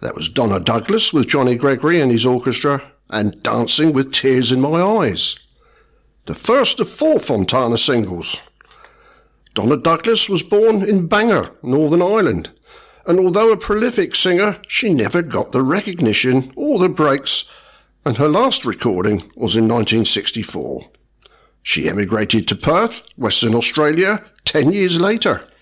That was Donna Douglas with Johnny Gregory and his orchestra, and Dancing with Tears in My Eyes, the first of 4 Fontana singles. Donna Douglas was born in Bangor, Northern Ireland, and although a prolific singer, she never got the recognition or the breaks, and her last recording was in 1964. She emigrated to Perth, Western Australia, 10 years later.